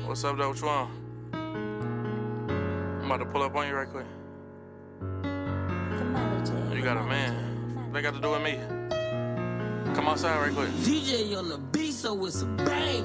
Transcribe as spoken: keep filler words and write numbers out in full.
What's up, though? What you want? I'm about to pull up on you right quick. You got a man. What they got to do with me? Come outside right quick. D J on the beat, so it's a bang.